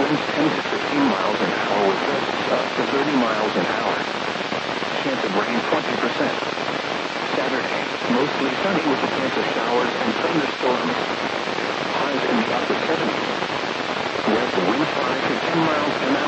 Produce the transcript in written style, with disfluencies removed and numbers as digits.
Winds 10 to 15 miles an hour with gusts up to 30 miles an hour. Chance of rain 20%. Saturday, mostly sunny with a chance of showers and thunderstorms. Highs in the upper 70s. West winds 5 to 10 miles an hour.